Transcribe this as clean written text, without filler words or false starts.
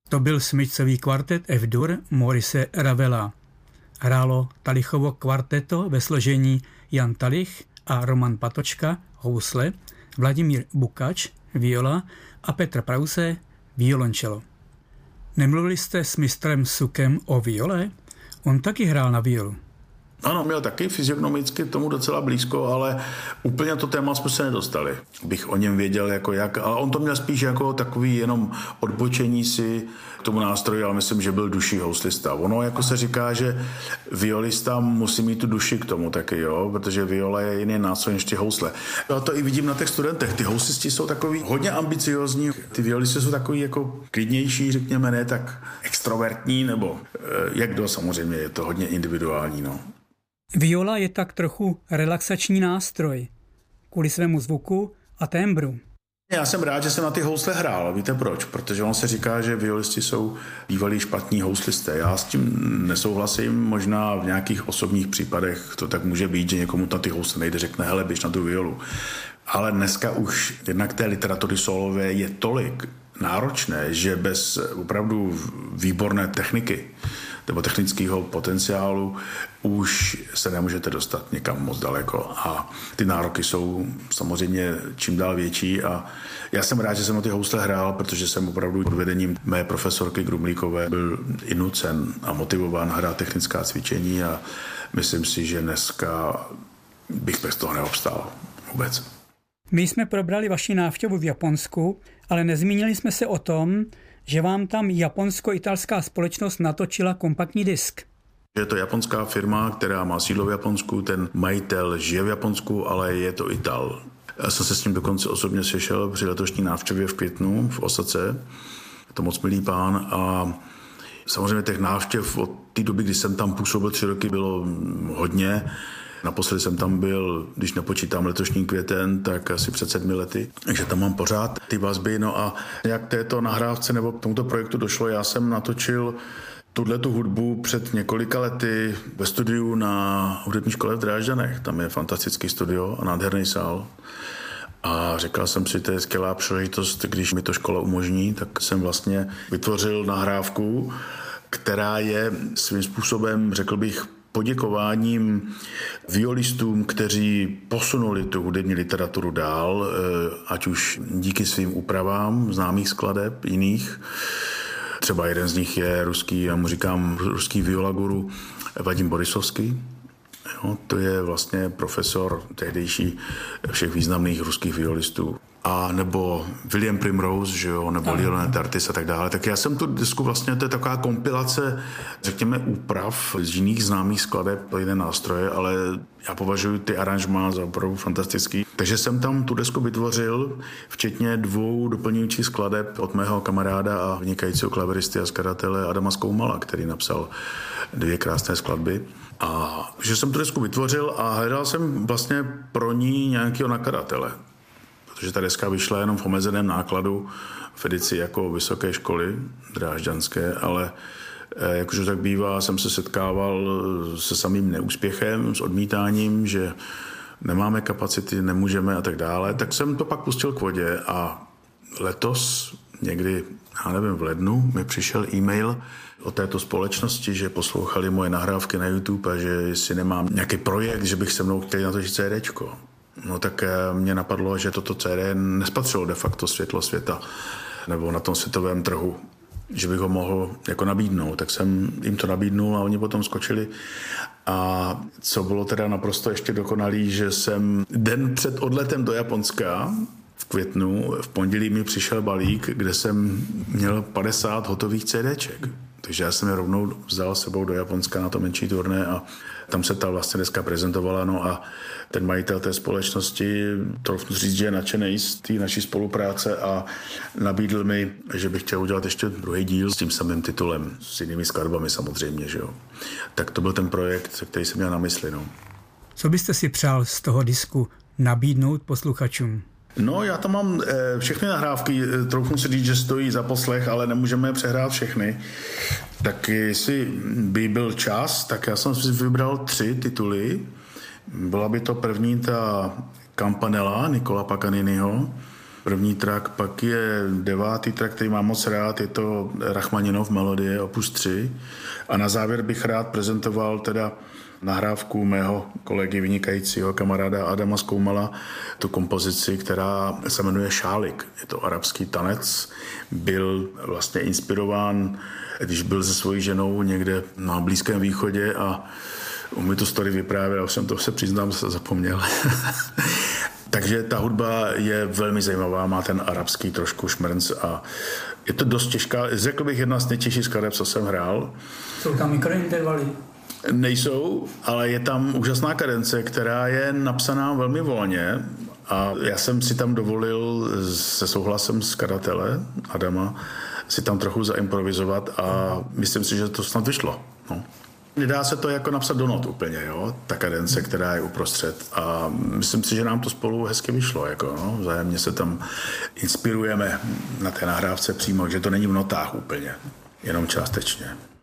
To byl smyčcový kvartet F-dur Maurice Ravela. Hrálo Talichovo kvarteto ve složení Jan Talich a Roman Patočka housle, Vladimír Bukač viola a Petr Prause violončelo. Nemluvili jste s mistrem Sukem o viole? On taky hrál na violu. Ano, měl taky fyziognomicky tomu docela blízko, ale úplně to téma jsme se nedostali. Bych o něm věděl jako jak, ale on to měl spíš jako takový jenom odbočení si k tomu nástroji, ale myslím, že byl duší houslista. Ono jako se říká, že violista musí mít tu duši k tomu taky, jo, protože viola je jiný nástroj než ty housle. Já to i vidím na těch studentech. Ty houslisti jsou takový hodně ambiciozní, ty violisti jsou takový jako klidnější, řekněme, ne tak extrovertní, nebo jak kdo, samozřejmě je to hodně individuální, no. Viola je tak trochu relaxační nástroj kvůli svému zvuku a tembru. Já jsem rád, že jsem na ty housle hrál. Víte proč? Protože on se říká, že violisti jsou bývalí špatní houslisté. Já s tím nesouhlasím. Možná v nějakých osobních případech to tak může být, že někomu na ty housle nejde, řekne, hele, běž na tu violu. Ale dneska už jednak té literatury solové je tolik náročné, že bez opravdu výborné techniky nebo technického potenciálu už se nemůžete dostat někam moc daleko a ty nároky jsou samozřejmě čím dál větší a já jsem rád, že jsem na ty housle hrál, protože jsem opravdu pod vedením mé profesorky Grumlíkové byl i nucen a motivován hrát technická cvičení a myslím si, že dneska bych bez toho neobstál vůbec. My jsme probrali vaši návštěvu v Japonsku, ale nezmínili jsme se o tom, že vám tam japonsko-italská společnost natočila kompaktní disk. Je to japonská firma, která má sídlo v Japonsku, ten majitel žije v Japonsku, ale je to Ital. Já jsem se s ním dokonce osobně sešel při letošní návštěvě v květnu v Osace. Je to moc milý pán a samozřejmě těch návštěv od té doby, kdy jsem tam působil 3 roky, bylo hodně. Naposledy jsem tam byl, když nepočítám letošní květen, tak asi před 7 lety. Takže tam mám pořád ty vazby. No a jak této nahrávce nebo k tomuto projektu došlo, já jsem natočil tu hudbu před několika lety ve studiu na hudební škole v Drážďanech. Tam je fantastický studio a nádherný sál. A říkal jsem si, to je skvělá příležitost, když mi to škola umožní, tak jsem vlastně vytvořil nahrávku, která je svým způsobem, řekl bych, poděkováním violistům, kteří posunuli tu hudební literaturu dál, ať už díky svým úpravám známých skladeb jiných. Třeba jeden z nich je ruský, já mu říkám ruský violaguru Vadim Borisovský. Jo, to je vlastně profesor tehdejší všech významných ruských violistů. A nebo William Primrose, že jo, nebo Lionel Tartis a tak dále. Tak já jsem tu disku vlastně, to je taková kompilace, řekněme, úprav z jiných známých skladeb, jiné nástroje, ale já považuji ty aranžmá za opravdu fantastický. Takže jsem tam tu desku vytvořil, včetně 2 doplňujících skladeb od mého kamaráda a vynikajícího klaveristy a skladatele Adama Skoumala, který napsal 2 krásné skladby. A že jsem tu desku vytvořil a hledal jsem vlastně pro ní nějakého nakladatele. Protože ta deska vyšla jenom v omezeném nákladu v edici jako vysoké školy drážďanské, ale jak už tak bývá, jsem se setkával se samým neúspěchem, s odmítáním, že nemáme kapacity, nemůžeme a tak dále. Tak jsem to pak pustil k vodě a letos někdy, já nevím, v lednu mi přišel e-mail od této společnosti, že poslouchali moje nahrávky na YouTube a že jestli nemám nějaký projekt, že bych se mnou chtěli natočit CDčko. No tak mě napadlo, že toto CD nespatřilo de facto světlo světa nebo na tom světovém trhu, že bych ho mohl jako nabídnout. Tak jsem jim to nabídnul a oni potom skočili. A co bylo teda naprosto ještě dokonalý, že jsem den před odletem do Japonska v květnu, v pondělí mi přišel balík, kde jsem měl 50 hotových CDček. Takže já jsem je rovnou vzal sebou do Japonska na to menší turné a tam se ta vlastně dneska prezentovala. No a ten majitel té společnosti, troufnu říct, že je nadšený z té naší spolupráce a nabídl mi, že bych chtěl udělat ještě druhý díl s tím samým titulem, s jinými skladbami samozřejmě, že jo. Tak to byl ten projekt, který jsem měl na mysli, no. Co byste si přál z toho disku nabídnout posluchačům? No, já tam mám všechny nahrávky, troufnu si říct, že stojí za poslech, ale nemůžeme je přehrát všechny. Tak jestli by byl čas, tak já jsem si vybral 3 tituly. Byla by to první ta Campanella Nicola Paganiniho, první track, pak je 9. track, který mám moc rád, je to Rachmaninov melodie opus 3 a na závěr bych rád prezentoval teda nahrávku mého kolegy vynikajícího kamaráda Adama Skoumala, tu kompozici, která se jmenuje Šálik. Je to arabský tanec, byl vlastně inspirován, když byl se svojí ženou někde na Blízkém východě a on mi tu story vyprávěl, já jsem to se přiznám, se zapomněl. Takže ta hudba je velmi zajímavá, má ten arabský trošku šmrnc a je to dost těžká, řekl bych jedna z nejtěžších skladeb, co jsem hrál. Jsou tam mikrointervaly? Nejsou, ale je tam úžasná kadence, která je napsaná velmi volně a já jsem si tam dovolil se souhlasem skladatele Adama si tam trochu zaimprovizovat a myslím si, že to snad vyšlo. No. Nedá se to jako napsat do not úplně, jo? Ta kadence, která je uprostřed a myslím si, že nám to spolu hezky vyšlo, jako, no? Vzájemně se tam inspirujeme na té nahrávce přímo, že to není v notách úplně, jenom částečně.